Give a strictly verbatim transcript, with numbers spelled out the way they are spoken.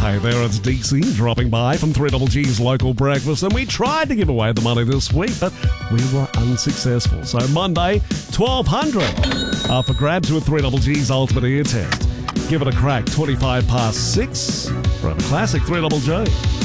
Hey there, it's D C dropping by from three G's local breakfast, and we tried to give away the money this week, but we were unsuccessful. So Monday, twelve hundred up for grabs with three G's Ultimate Ear Test. Give it a crack, twenty-five past six from Classic three G.